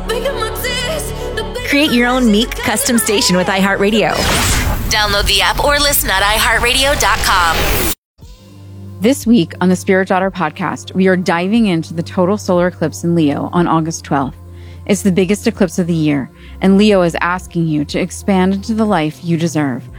Create your own Meek custom station with iHeartRadio. Download the app or listen at iHeartRadio.com. This week on the Spirit Daughter podcast, we are diving into the total solar eclipse in Leo on August 12th. It's the biggest eclipse of the year, and Leo is asking you to expand into the life you deserve.